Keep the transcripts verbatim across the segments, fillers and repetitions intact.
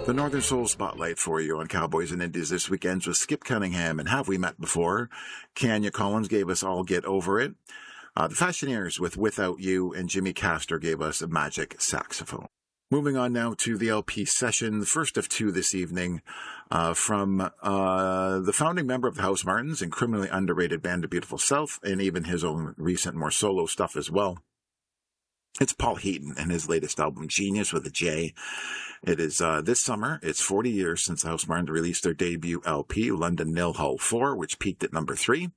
The Northern Soul Spotlight for you on Cowboys and Indies this weekend with Skip Cunningham and Have We Met Before? Kanya Collins gave us All Get Over It. Uh, the Fashioneers with Without You, and Jimmy Castor gave us a Magic Saxophone. Moving on now to the L P session, the first of two this evening, uh, from uh, the founding member of the House Martins and criminally underrated band The Beautiful South, and even his own recent more solo stuff as well. It's Paul Heaton and his latest album, Genius with a J. It is uh, this summer. It's forty years since the House Martins released their debut L P, London Nil Hull four, which peaked at number three.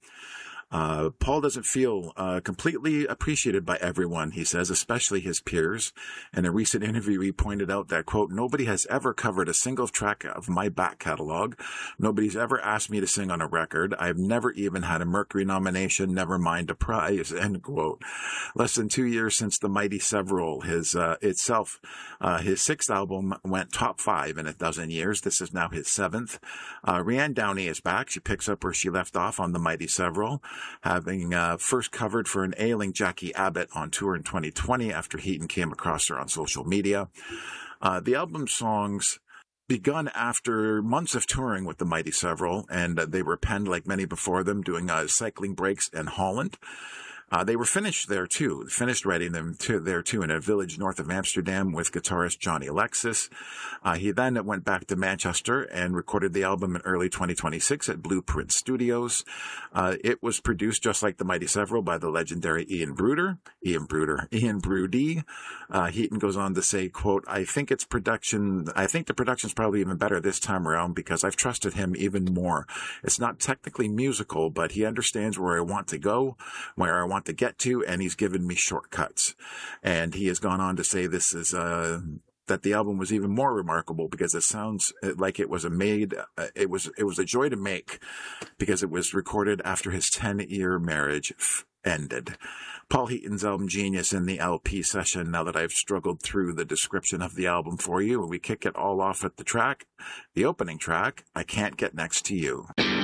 Uh, Paul doesn't feel uh, completely appreciated by everyone, he says, especially his peers. In a recent interview, he pointed out that, quote, nobody has ever covered a single track of my back catalog. Nobody's ever asked me to sing on a record. I've never even had a Mercury nomination, never mind a prize, end quote. Less than two years since The Mighty Several, his uh, itself, uh, his sixth album went top five in a dozen years. This is now his seventh. Uh, Rianne Downey is back. She picks up where she left off on The Mighty Several, having uh, first covered for an ailing Jackie Abbott on tour in twenty twenty after Heaton came across her on social media. Uh, the album songs begun after months of touring with the Mighty Several, and uh, they were penned like many before them, doing uh, cycling breaks in Holland. Uh, they were finished there too, finished writing them to, there too in a village north of Amsterdam with guitarist Johnny Alexis. Uh, he then went back to Manchester and recorded the album in early twenty twenty-six at Blueprint Studios. Uh, it was produced just like The Mighty Several by the legendary Ian Bruder, Ian Bruder, Ian Brudie. Uh, Heaton goes on to say, quote, I think it's production, I think the production's probably even better this time around because I've trusted him even more. It's not technically musical, but he understands where I want to go, where I want to get to, and he's given me shortcuts. And he has gone on to say this is uh that the album was even more remarkable because it sounds like it was a made uh, it was it was a joy to make because it was recorded after his ten-year marriage f- ended. Paul Heaton's album Genius in the L P session. Now that I've struggled through the description of the album for you, we kick it all off at the track, the opening track, I Can't Get Next to You.